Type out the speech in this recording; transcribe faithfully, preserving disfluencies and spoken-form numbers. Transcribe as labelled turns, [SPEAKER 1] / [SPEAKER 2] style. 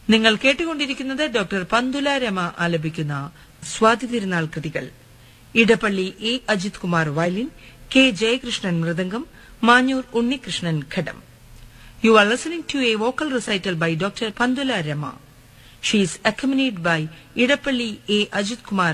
[SPEAKER 1] നിങ്ങൾ കേട്ടുകൊണ്ടിരിക്കുന്നത് ഡോക്ടർ പന്തുല രമ ആലപിക്കുന്ന സ്വാതി തിരുനാൾ കൃതികൾ. Edappally A Ajith Kumar violin, K Jayakrishnan mridangam, Manjoor Unnikrishnan ghatam. You are listening to a vocal recital by Doctor Pandula Rama. She is accompanied by Idappalli A. Ajit Kumar